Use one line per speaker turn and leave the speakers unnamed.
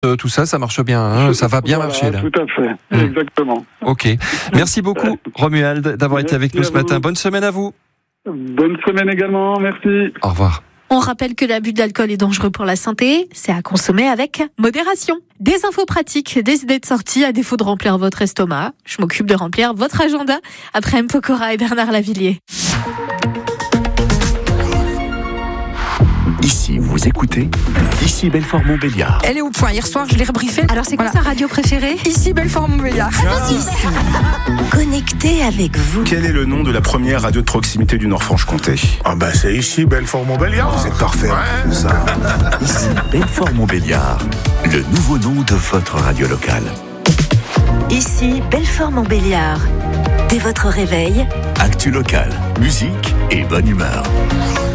tout ça, ça marche bien, hein, ça va bien marcher là.
Tout à fait, exactement.
Ok, merci beaucoup Romuald d'avoir été avec nous ce matin. Bonne semaine à vous.
Bonne semaine également, merci.
Au revoir.
On rappelle que l'abus d'alcool est dangereux pour la santé, c'est à consommer avec modération. Des infos pratiques, des idées de sortie à défaut de remplir votre estomac. Je m'occupe de remplir votre agenda après M. Pokora et Bernard Lavillier.
Ici, vous écoutez Ici Belfort-Montbéliard.
Elle est au point. Hier soir, je l'ai rebriefée.
Alors c'est quoi sa radio préférée?
Ici Belfort-Montbéliard.
Connecté avec vous.
Quel est le nom de la première radio de proximité du Nord-Franche-Comté?
C'est ici Belfort-Montbéliard.
C'est parfait,
ouais.
Ça.
Ici Belfort-Montbéliard, le nouveau nom de votre radio locale.
Ici Belfort-Montbéliard. Dès votre réveil,
Actu locale, musique et bonne humeur.